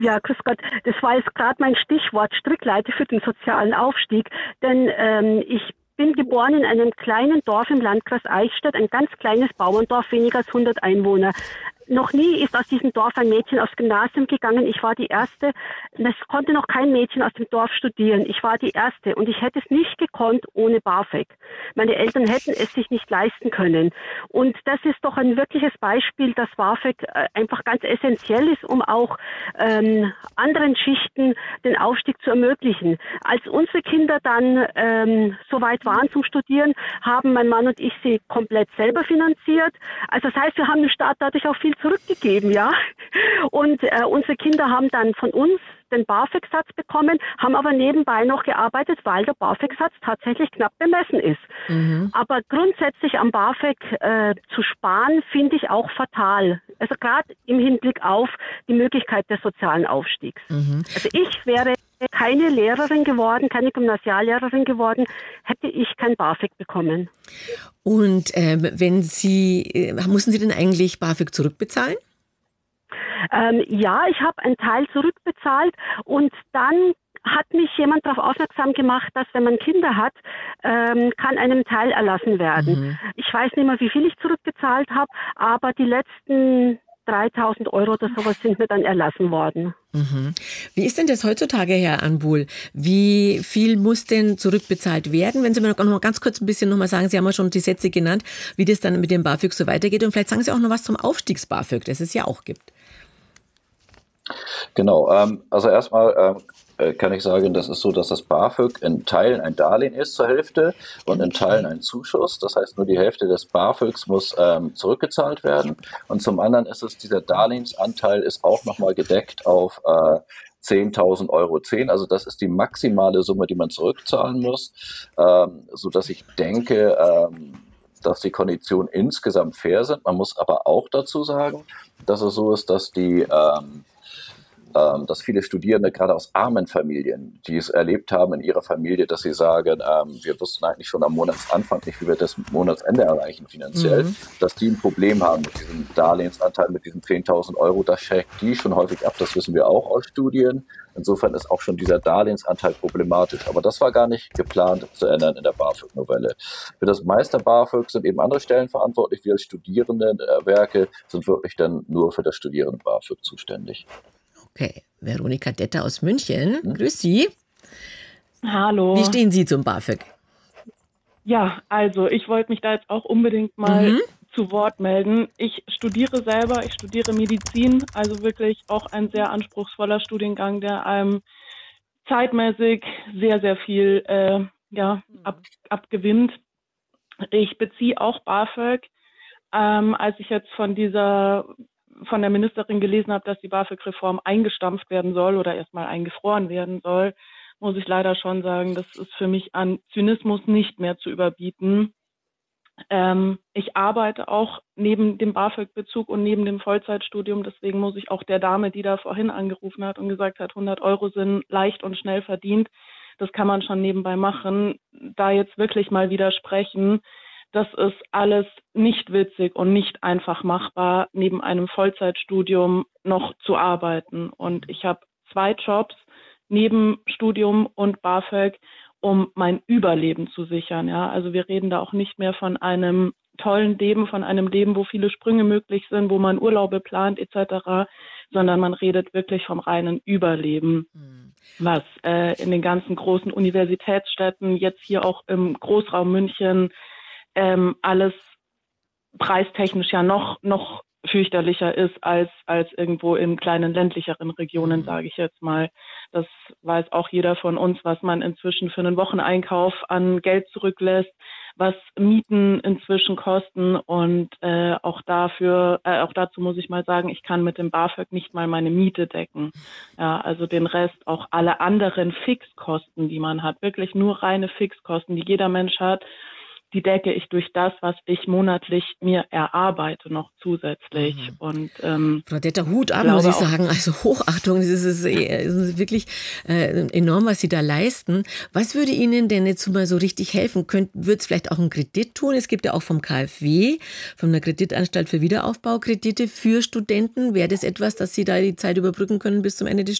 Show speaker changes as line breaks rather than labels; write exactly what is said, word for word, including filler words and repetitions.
Ja, grüß Gott. Das war jetzt gerade mein Stichwort, Strickleiter für den sozialen Aufstieg. Denn ähm, ich bin geboren in einem kleinen Dorf im Landkreis Eichstätt, ein ganz kleines Bauerndorf, weniger als hundert Einwohner. Noch nie ist aus diesem Dorf ein Mädchen aufs Gymnasium gegangen. Ich war die Erste. Es konnte noch kein Mädchen aus dem Dorf studieren. Ich war die Erste und ich hätte es nicht gekonnt ohne BAföG. Meine Eltern hätten es sich nicht leisten können. Und das ist doch ein wirkliches Beispiel, dass BAföG äh, einfach ganz essentiell ist, um auch ähm, anderen Schichten den Aufstieg zu ermöglichen. Als unsere Kinder dann ähm, soweit waren zum Studieren, haben mein Mann und ich sie komplett selber finanziert. Also das heißt, wir haben dem Staat dadurch auch viel zurückgegeben, ja. Und äh, unsere Kinder haben dann von uns den BAföG-Satz bekommen, haben aber nebenbei noch gearbeitet, weil der BAföG-Satz tatsächlich knapp bemessen ist.
Mhm.
Aber grundsätzlich am BAföG äh, zu sparen, finde ich auch fatal. Also gerade im Hinblick auf die Möglichkeit des sozialen Aufstiegs.
Mhm.
Also ich wäre keine Lehrerin geworden, keine Gymnasiallehrerin geworden, hätte ich kein BAföG bekommen.
Und ähm, wenn Sie, äh, mussten Sie denn eigentlich BAföG zurückbezahlen?
Ähm, ja, ich habe einen Teil zurückbezahlt und dann hat mich jemand darauf aufmerksam gemacht, dass wenn man Kinder hat, ähm, kann einem Teil erlassen werden.
Mhm.
Ich weiß nicht mehr, wie viel ich zurückgezahlt habe, aber die letzten dreitausend Euro oder sowas sind mir dann erlassen worden.
Mhm. Wie ist denn das heutzutage, Herr Anbuhl? Wie viel muss denn zurückbezahlt werden? Wenn Sie mir noch mal ganz kurz ein bisschen noch mal sagen, Sie haben ja schon die Sätze genannt, wie das dann mit dem BAföG so weitergeht. Und vielleicht sagen Sie auch noch was zum Aufstiegs-BAföG, das es ja auch gibt.
Genau, ähm, also erstmal ähm, äh, kann ich sagen, das ist so, dass das BAföG in Teilen ein Darlehen ist zur Hälfte und in Teilen ein Zuschuss. Das heißt, nur die Hälfte des BAföGs muss ähm, zurückgezahlt werden. Und zum anderen ist es, dieser Darlehensanteil ist auch nochmal gedeckt auf äh, zehntausend Euro zehn. Also das ist die maximale Summe, die man zurückzahlen muss, ähm, sodass ich denke, ähm, dass die Konditionen insgesamt fair sind. Man muss aber auch dazu sagen, dass es so ist, dass die ähm, ähm, dass viele Studierende gerade aus armen Familien, die es erlebt haben in ihrer Familie, dass sie sagen, ähm, wir wussten eigentlich schon am Monatsanfang nicht, wie wir das Monatsende erreichen finanziell,
Mhm.
dass die ein Problem haben mit diesem Darlehensanteil, mit diesen zehntausend Euro. Das schreckt die schon häufig ab, das wissen wir auch aus Studien. Insofern ist auch schon dieser Darlehensanteil problematisch. Aber das war gar nicht geplant zu ändern in der BAföG-Novelle. Für das Meister-BAföG sind eben andere Stellen verantwortlich. Wir als Studierendenwerke sind wirklich dann nur für das Studierenden-BAföG zuständig.
Okay, Veronika Detter aus München.
Hm?
Grüß Sie. Wie
Hallo.
stehen Sie zum BAföG?
Ja, also ich wollte mich da jetzt auch unbedingt mal
Mhm.
zu Wort melden. Ich studiere selber, ich studiere Medizin, also wirklich auch ein sehr anspruchsvoller Studiengang, der einem zeitmäßig sehr, sehr viel äh, ja, ab, abgewinnt. Ich beziehe auch BAföG. Ähm, als ich jetzt von dieser von der Ministerin gelesen habe, dass die BAföG-Reform eingestampft werden soll oder erstmal eingefroren werden soll, muss ich leider schon sagen, das ist für mich an Zynismus nicht mehr zu überbieten. Ähm, ich arbeite auch neben dem BAföG-Bezug und neben dem Vollzeitstudium, deswegen muss ich auch der Dame, die da vorhin angerufen hat und gesagt hat, hundert Euro sind leicht und schnell verdient, das kann man schon nebenbei machen, da jetzt wirklich mal widersprechen. Das ist alles nicht witzig und nicht einfach machbar, neben einem Vollzeitstudium noch zu arbeiten. Und ich habe zwei Jobs neben Studium und BAföG, um mein Überleben zu sichern. Ja, also wir reden da auch nicht mehr von einem tollen Leben, von einem Leben, wo viele Sprünge möglich sind, wo man Urlaube plant et cetera, sondern man redet wirklich vom reinen Überleben, was äh, in den ganzen großen Universitätsstädten, jetzt hier auch im Großraum München, ähm, alles preistechnisch ja noch noch fürchterlicher ist als als irgendwo in kleinen ländlicheren Regionen, sage ich jetzt mal. Das weiß auch jeder von uns, was man inzwischen für einen Wocheneinkauf an Geld zurücklässt, was Mieten inzwischen kosten und äh, auch dafür, äh, auch dazu muss ich mal sagen, ich kann mit dem BAföG nicht mal meine Miete decken. Ja, also den Rest, auch alle anderen Fixkosten, die man hat, wirklich nur reine Fixkosten, die jeder Mensch hat. die decke ich durch das, was ich monatlich mir erarbeite, noch zusätzlich. Mhm. Und ähm,
Frau Detter, Hut ab, muss ich sagen. Also Hochachtung, das ist, das ist wirklich äh, enorm, was Sie da leisten. Was würde Ihnen denn jetzt mal so richtig helfen? Würde es vielleicht auch einen Kredit tun? Es gibt ja auch vom K f W, von der Kreditanstalt für Wiederaufbaukredite für Studenten. Wäre das etwas, dass Sie da die Zeit überbrücken können bis zum Ende des